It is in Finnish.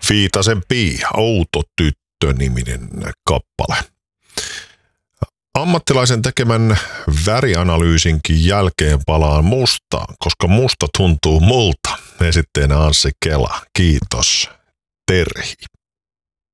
Viitasen Pia, outo tyttö-niminen kappale. Ammattilaisen tekemän värianalyysinkin jälkeen palaan mustaan, koska musta tuntuu multa. Esitteenä Anssi Kela. Kiitos. Terhi.